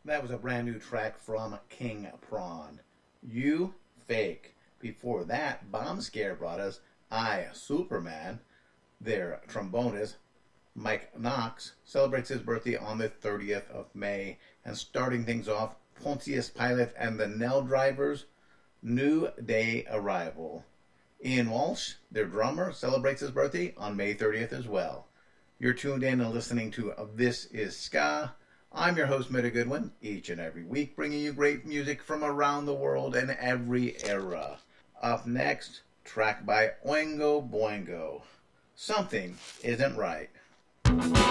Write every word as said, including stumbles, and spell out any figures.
That was a brand new track from King Prawn. You Fake. Before that, Bomb Scare brought us I, Superman. Their trombonist, Mike Knox, celebrates his birthday on the thirtieth of May. And starting things off, Pontius Pilate and the Nell Drivers, New Day Arrival. Ian Walsh, their drummer, celebrates his birthday on May thirtieth as well. You're tuned in and listening to This Is Ska. I'm your host, Mitta Goodwin, each and every week bringing you great music from around the world and every era. Up next, track by Oingo Boingo. Something Isn't Right.